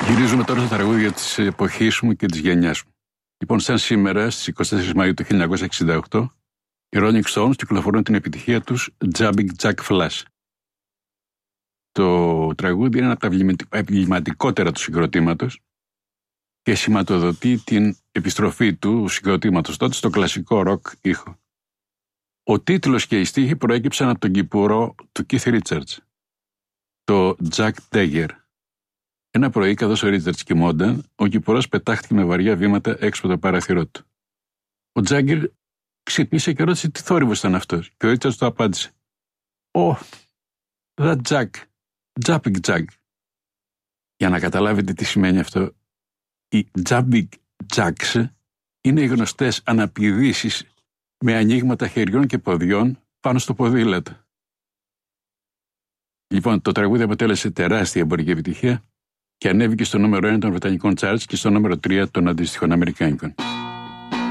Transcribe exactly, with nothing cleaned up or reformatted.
Γυρίζουμε τώρα στα τραγούδια της εποχής μου και της γενιάς μου. Λοιπόν, σαν σήμερα, στις εικοστή τέταρτη Μαΐου του χίλια εννιακόσια εξήντα οκτώ, οι Rolling Stones κυκλοφορούν την επιτυχία τους Jumping Jack Flash. Το τραγούδι είναι ένα από τα εμβληματικότερα του συγκροτήματος και σηματοδοτεί την επιστροφή του συγκροτήματος τότε στο κλασικό ροκ ήχο. Ο τίτλος και οι στίχοι προέκυψαν από τον κυπουρό του Keith Richards, το Jack Dagger. Ένα πρωί, καθώς ο Ρίτσαρτς κοιμόνταν, ο κυπουρός πετάχτηκε με βαριά βήματα έξω από το παράθυρό του. Ο Τζάγκερ ξυπνήσε και ρώτησε τι θόρυβος ήταν αυτός, και ο Ρίτσαρτς του απάντησε: «Oh, that Jack, jumping Jack». Για να καταλάβετε τι σημαίνει αυτό, οι jumping jacks είναι οι γνωστές αναπηδήσεις με ανοίγματα χεριών και ποδιών πάνω στο ποδήλατο. Λοιπόν, το τραγούδι αποτέλεσε τεράστια εμπορική επιτυχία και ανέβηκε στο νούμερο ένα των βρετανικών charts και στο νούμερο τρία των αντίστοιχων αμερικάνικων.